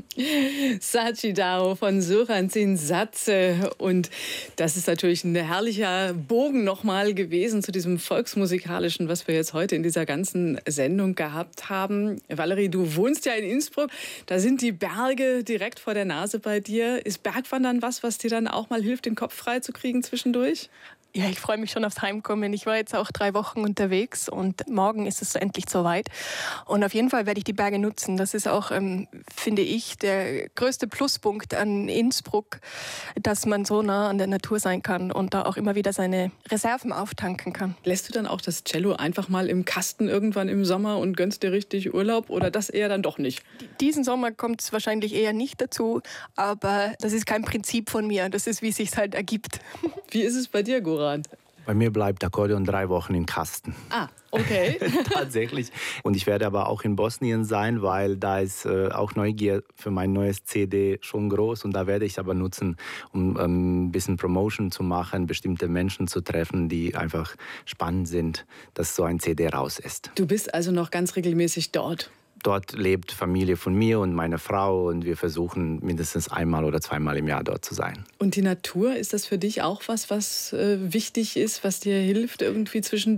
Sachi Dao von Sören Satze. Und das ist natürlich ein herrlicher Bogen nochmal gewesen zu diesem Volksmusikalischen, was wir jetzt heute in dieser ganzen Sendung gehabt haben. Valerie, du wohnst ja in Innsbruck. Da sind die Berge direkt vor der Nase bei dir. Ist Bergwandern was dir dann auch mal hilft, den Kopf frei zu kriegen zwischendurch? Ja, ich freue mich schon aufs Heimkommen. Ich war jetzt auch 3 Wochen unterwegs und morgen ist es endlich soweit. Und auf jeden Fall werde ich die Berge nutzen. Das ist auch, finde ich, der größte Pluspunkt an Innsbruck, dass man so nah an der Natur sein kann und da auch immer wieder seine Reserven auftanken kann. Lässt du dann auch das Cello einfach mal im Kasten irgendwann im Sommer und gönnst dir richtig Urlaub oder das eher dann doch nicht? Diesen Sommer kommt es wahrscheinlich eher nicht dazu, aber das ist kein Prinzip von mir. Das ist, wie es sich halt ergibt. Wie ist es bei dir, Goran? Bei mir bleibt Akkordeon 3 Wochen im Kasten. Ah, okay. Tatsächlich. Und ich werde aber auch in Bosnien sein, weil da ist auch Neugier für mein neues CD schon groß. Und da werde ich es aber nutzen, um ein bisschen Promotion zu machen, bestimmte Menschen zu treffen, die einfach spannend sind, dass so ein CD raus ist. Du bist also noch ganz regelmäßig dort? Dort lebt Familie von mir und meine Frau und wir versuchen mindestens einmal oder zweimal im Jahr dort zu sein. Und die Natur, ist das für dich auch was wichtig ist, was dir hilft irgendwie zwischendurch?